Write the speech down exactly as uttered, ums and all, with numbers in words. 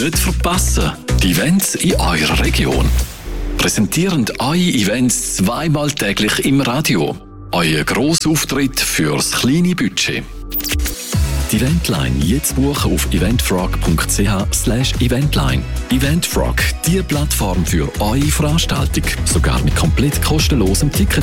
Nicht verpassen, die Events in eurer Region. Präsentierend eure Events zweimal täglich im Radio. Euer Grossauftritt fürs kleine Budget. Die Eventline jetzt buchen auf eventfrog punkt c h slash eventline. Eventfrog, die Plattform für eure Veranstaltung. Sogar mit komplett kostenlosem Ticket